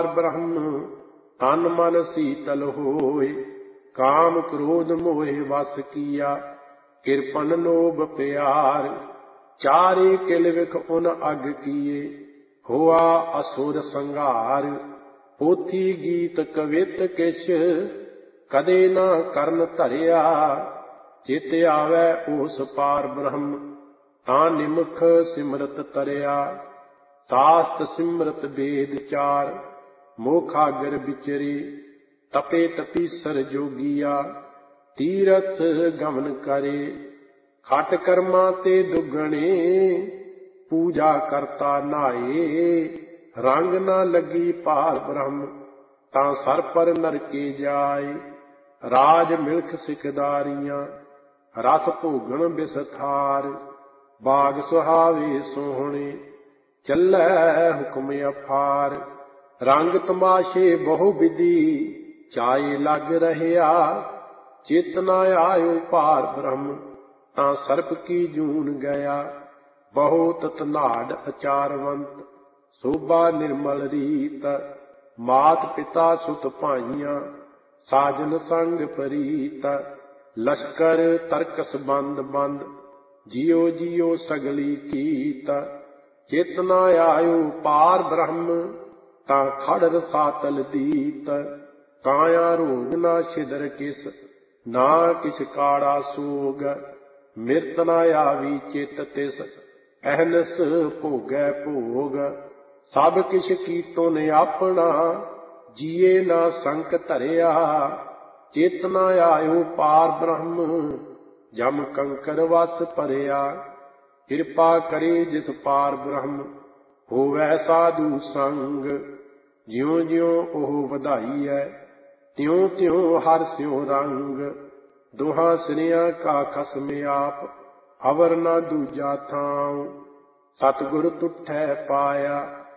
ब्रह्म तन मन शीतल होए, काम क्रोध मोहे वस किया, कृपन लोभ प्यार, चारे किल विख उन अग किए, होआ असुर संघार। पोथी गीत कवित किछ कदे न करन धरिया, चित आवे ओस पार ब्रह्म तां निमख सिमरत तरिया। शास्त्र सिमरत वेद चार, मोखागर बिचरी, तपे तपीसर जोगिया, तीरथ गमन करे। खट कर्मा ते दुगणे, पूजा करता नाए, रंग न लगी पार ब्रह्म तां सर पर नरके जाए। राज मिल्ख सिकदारियां, रस भोगण बिसथार, बाग सुहावे सोहणे, चलै हुक्म अफार। रंग तमाशे बहु विधि, चाए लग रहया, चेतना आयो पार ब्रह्म तां सर्प की जून गया। बहुत तनाड़ अचारवंत, शोभा निर्मल रीत, मात पिता सुत भाइयां, साजन संग परीत। लश्कर तरकस बंद बंद, जियो जियो सगली कीत। चेतना आयो पार ब्रह्म तां खड़ रसातल दीत। काया रोग ना छिदर किस, ना किछ काड़ा सोग, मिरत न आवी चित तिस, अहनस भोगै भोग। सब किछ कीतो ने अपना, जिए ना संक धरिया। चेतना आयो पार ब्रह्म, जम कंकर वस परिया। कृपा करे जिस पार ब्रह्म, होवै साधु संग। ज्यों ज्यों ओह ਵਧਾਈ है, त्यों त्यों हर स्यों रंग। दोहां सिरियां का खसम आप, अवर ना दूजा थां। सतगुर तुठै पाया,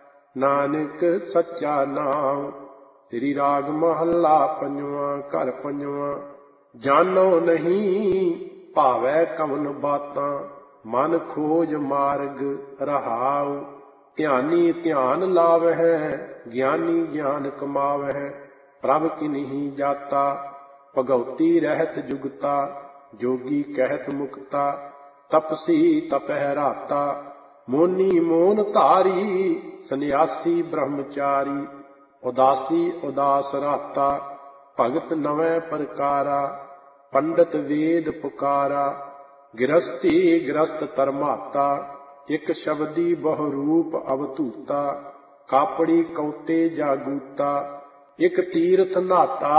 नानक सच्चा नाम। श्री राग महला पंजवां, घर पंजवां। जानो नहीं भावै कवन बातां, मन खोज मार्ग रहाउ। ध्यानी ध्यान लावै, ज्ञानी ज्ञान कमावै। प्रभ किन्हीं जाता, भगवती रहत जुगता। जोगी कहत मुक्ता, तपसी तपह राता। मोनी मोन धारी, सन्यासी ब्रह्मचारी। उदासी उदास राता, भगत नवै प्रकारा। पंडित वेद पुकारा, गिरस्ती गिरस्त तरमाता। एक शब्दी बहु रूप अवधूता, कापड़ी कौते जागूता। एक तीर्थ नाता,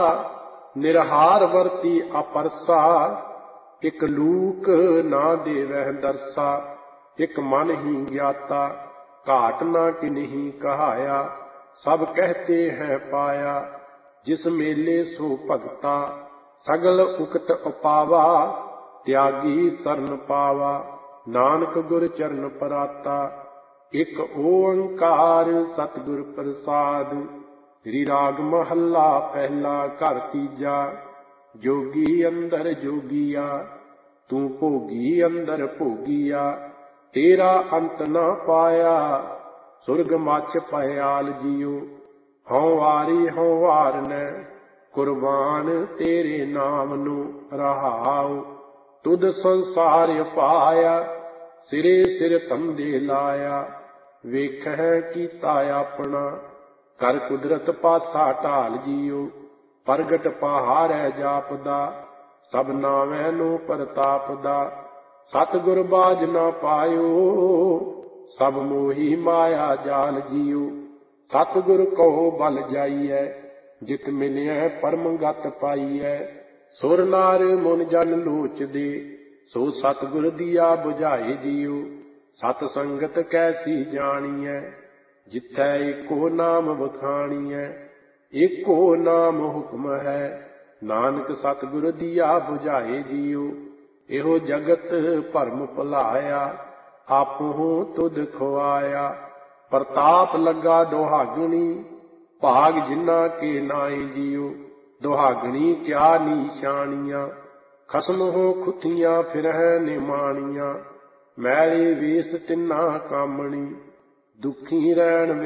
निरहार वर्ती अपरसा। एक लूक ना देवह दरसा, एक मन ही ज्ञाता। घाट ना किन्हीं कहाया, सब कहते हैं पाया। जिस मेले सो भगता, सगल उकत उपावा। त्यागी शरण पावा, नानक गुर चरण पराता। एक ओंकार सतगुर प्रसाद। श्री राग महला पहला, घर तीजा। जोगी अंदर जोगिया, तू भोगी अंदर भोगिया। तेरा अंत न पाया, सुरग मच पयाल जियो। हਉ वारी हਉ वारनै, कुर्बान तेरे नाम नु रहाओ। तुद संसार पाया, सिरे सिर तंदे लाया। वेखै कीता अपना, कर कुदरत पासा ढाल जियो। प्रगट पहाड़ै जापदा, सब नावै नो प्रतापदा। सतगुर बाज ना पायो, सब मोही माया जाल जियो। सतगुर कहो बल जाइयै, जित मिलियै परम गत पाइयै। सुर नार मुन जन लोच दे, सो सतगुर दिया बुझाए जियो। सत संगत कैसी जानियै, जिथै एको नाम बखानियै। एको नाम हुक्म है, नानक सतगुर दिया बुझाए जियो। एहो जगत भरम भुलाया, आपहू तुध खुआया। प्रताप लगा दुहागनी, भाग जिन्ना के नाए जियो। दुहागनी क्या नीशानियां, खसम हो खुथियां फिरह निमानियां। मैले वेस तिन्ना कामणी, दुखी रहन